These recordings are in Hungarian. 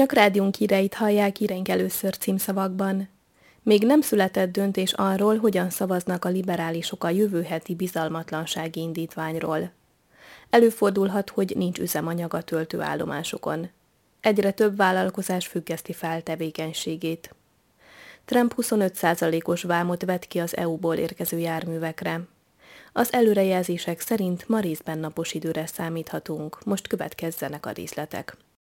Önök rádiónk híreit hallják, híreink először címszavakban. Még nem született döntés arról, hogyan szavaznak a liberálisok a jövő heti bizalmatlansági indítványról. Előfordulhat, hogy nincs üzemanyag a töltőállomásokon. Egyre több vállalkozás függeszti fel tevékenységét. Trump 25%-os vámot vet ki az EU-ból érkező járművekre. Az előrejelzések szerint ma részben napos időre számíthatunk, most következzenek a részletek.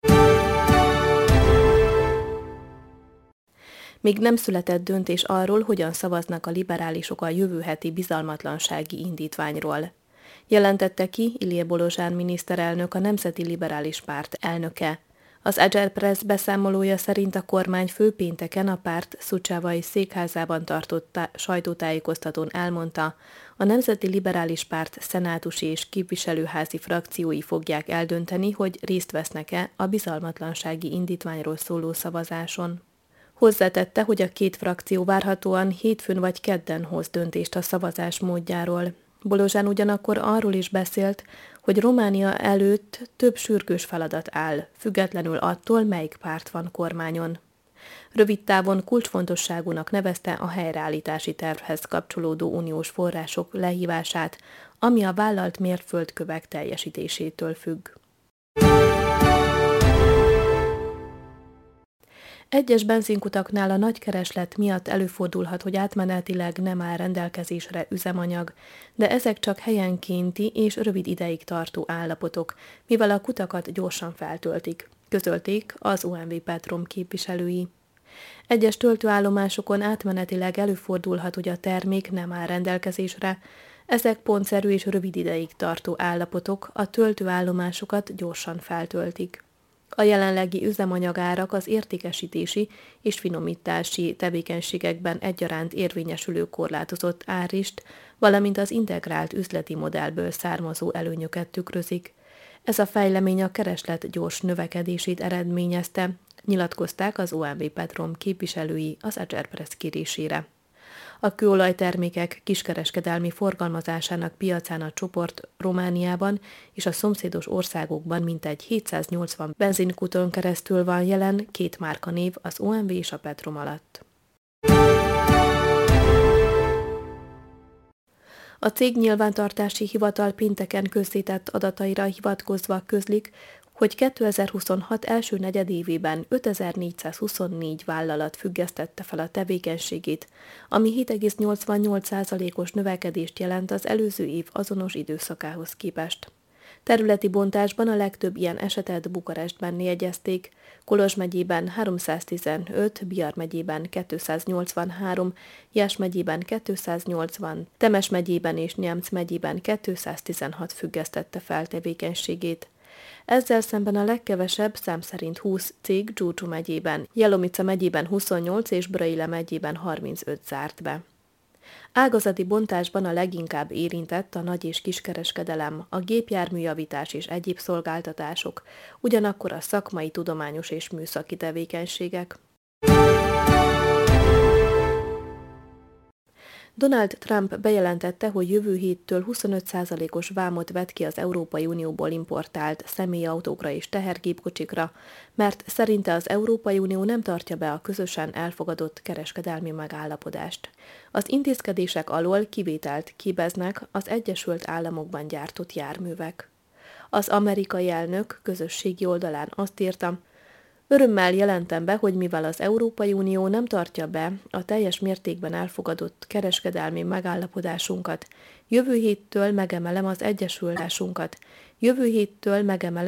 Még nem született döntés arról, hogyan szavaznak a liberálisok a jövő heti bizalmatlansági indítványról. Jelentette ki Ilije Bolozsán miniszterelnök, a Nemzeti Liberális Párt elnöke. Az Agile-Press beszámolója szerint a kormányfő pénteken a párt Suceavai székházában tartott sajtótájékoztatón elmondta, a Nemzeti Liberális Párt szenátusi és képviselőházi frakciói fogják eldönteni, hogy részt vesznek-e a bizalmatlansági indítványról szóló szavazáson. Hozzátette, hogy a két frakció várhatóan hétfőn vagy kedden hoz döntést a szavazás módjáról. Bolozsán ugyanakkor arról is beszélt, hogy Románia előtt több sürgős feladat áll, függetlenül attól, melyik párt van kormányon. Rövid távon kulcsfontosságúnak nevezte a helyreállítási tervhez kapcsolódó uniós források lehívását, ami a vállalt mérföldkövek teljesítésétől függ. Egyes benzinkutaknál a nagy kereslet miatt előfordulhat, hogy átmenetileg nem áll rendelkezésre üzemanyag, de ezek csak helyenkénti és rövid ideig tartó állapotok, mivel a kutakat gyorsan feltöltik, közölték az OMV Petrom képviselői. Egyes töltőállomásokon átmenetileg előfordulhat, hogy a termék nem áll rendelkezésre, ezek pontszerű és rövid ideig tartó állapotok, a töltőállomásokat gyorsan feltöltik. A jelenlegi üzemanyagárak az értékesítési és finomítási tevékenységekben egyaránt érvényesülő korlátozott árist, valamint az integrált üzleti modellből származó előnyöket tükrözik. Ez a fejlemény a kereslet gyors növekedését eredményezte, nyilatkozták az OMV Petrom képviselői az Agile-Press kérésére. A kőolajtermékek kiskereskedelmi forgalmazásának piacán a csoport Romániában és a szomszédos országokban mintegy 780 benzinkuton keresztül van jelen, két márkanév az OMV és a Petrom alatt. A cég nyilvántartási hivatal pénteken közzétett adataira hivatkozva közlik, hogy 2026 első negyedévében 5424 vállalat függesztette fel a tevékenységét, ami 7,88%-os növekedést jelent az előző év azonos időszakához képest. Területi bontásban a legtöbb ilyen esetet Bukarestben jegyezték, Kolozs megyében 315, Bihar megyében 283, Iás megyében 280, Temes megyében és Nyemc megyében 216 függesztette fel tevékenységét. Ezzel szemben a legkevesebb, szám szerint 20 cég Gyurcsú megyében, Jelomica megyében 28 és Brăila megyében 35 zárt be. Ágazati bontásban a leginkább érintett a nagy- és kiskereskedelem, a gépjárműjavítás és egyéb szolgáltatások, ugyanakkor a szakmai, tudományos és műszaki tevékenységek. Donald Trump bejelentette, hogy jövő héttől 25%-os vámot vet ki az Európai Unióból importált személyautókra és tehergépkocsikra, mert szerinte az Európai Unió nem tartja be a közösen elfogadott kereskedelmi megállapodást. Az intézkedések alól kivételt képeznek az Egyesült Államokban gyártott járművek. Az amerikai elnök közösségi oldalán azt írta: örömmel jelentem be, hogy mivel az Európai Unió nem tartja be a teljes mértékben elfogadott kereskedelmi megállapodásunkat, jövő héttől megemelem